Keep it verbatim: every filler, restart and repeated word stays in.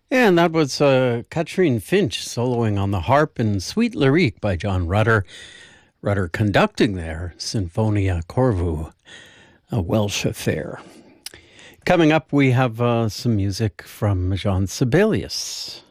And that was uh, Katrine Finch soloing on the harp in Sweet Lyrique by John Rutter. Rutter conducting there, Sinfonia Corvu, a Welsh affair. Coming up, we have uh, some music from Jean Sibelius.